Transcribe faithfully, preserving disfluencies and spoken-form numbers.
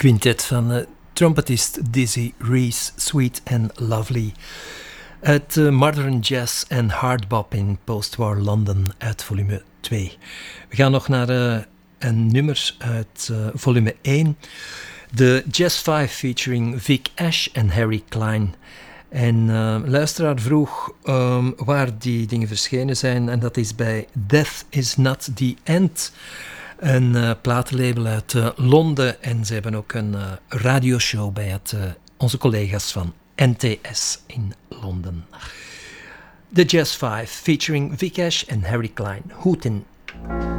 quintet van uh, trompetist Dizzy Reese, Sweet and Lovely. Uit uh, Modern Jazz en Hardbop in Postwar London uit volume twee. We gaan nog naar uh, een nummer uit uh, volume één. De Jazz vijf featuring Vic Ash en Harry Klein. En uh, luisteraar vroeg um, waar die dingen verschenen zijn. En dat is bij Death is Not the End. Een uh, platenlabel uit uh, Londen. En ze hebben ook een uh, radioshow bij het, uh, onze collega's van N T S in Londen. De Jazz vijf featuring Vic Ash en Harry Klein. Hootin'.